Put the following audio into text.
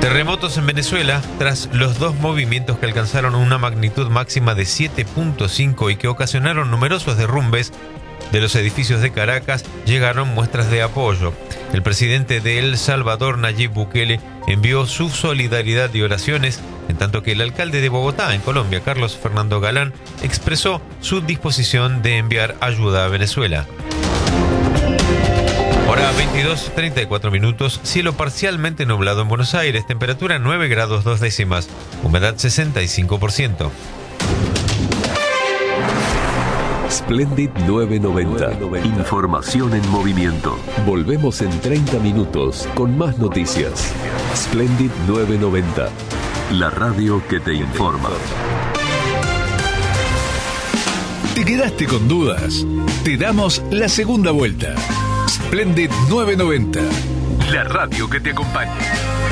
Terremotos en Venezuela, tras los dos movimientos que alcanzaron una magnitud máxima de 7.5 y que ocasionaron numerosos derrumbes de los edificios de Caracas, llegaron muestras de apoyo. El presidente de El Salvador, Nayib Bukele, envió su solidaridad y oraciones, en tanto que el alcalde de Bogotá, en Colombia, Carlos Fernando Galán, expresó su disposición de enviar ayuda a Venezuela. Hora 22:34 minutos, cielo parcialmente nublado en Buenos Aires, temperatura 9 grados 2 décimas, humedad 65%. Splendid 990. Información en movimiento. Volvemos en 30 minutos con más noticias. Splendid 990. La radio que te informa. ¿Te quedaste con dudas? Te damos la segunda vuelta. Splendid 990. La radio que te acompaña.